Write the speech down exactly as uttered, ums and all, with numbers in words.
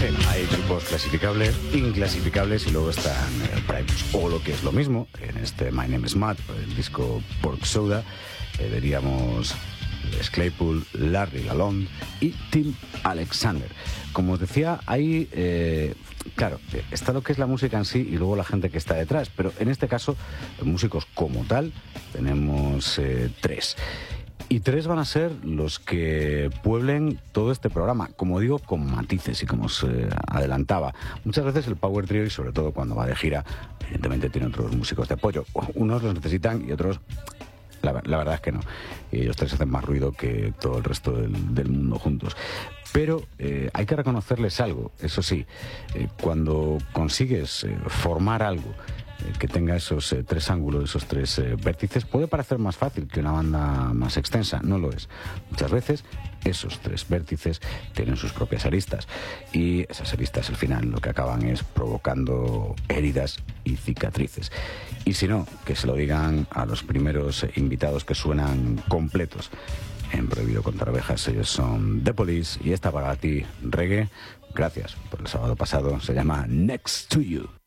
Sí, hay grupos clasificables, inclasificables y luego están eh, Primus. O lo que es lo mismo, en este My Name is Matt, el disco Pork Soda, eh, veríamos Les Claypool, Larry Lalonde y Tim Alexander. Como os decía, hay, eh, claro, está lo que es la música en sí y luego la gente que está detrás, pero en este caso, músicos como tal, tenemos eh, tres. Y tres van a ser los que pueblen todo este programa, como digo, con matices y como os eh, adelantaba. Muchas veces el Power Trio, y sobre todo cuando va de gira, evidentemente tiene otros músicos de apoyo. Unos los necesitan y otros, la, la verdad es que no. Y ellos tres hacen más ruido que todo el resto del, del mundo juntos. Pero eh, hay que reconocerles algo, eso sí, eh, cuando consigues eh, formar algo que tenga esos eh, tres ángulos, esos tres eh, vértices, puede parecer más fácil que una banda más extensa. No lo es. Muchas veces esos tres vértices tienen sus propias aristas y esas aristas al final lo que acaban es provocando heridas y cicatrices. Y si no, que se lo digan a los primeros invitados que suenan completos en Prohibido Contar Ovejas. Ellos son The Police y esta para ti, Reggae. Gracias por el sábado pasado. Se llama Next to You.